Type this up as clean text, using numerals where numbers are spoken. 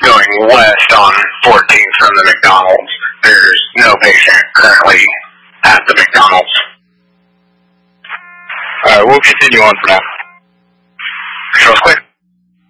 going west on 14th from the McDonald's. There's no patient currently at the McDonald's. Alright, we'll continue on for now. Sure, clear.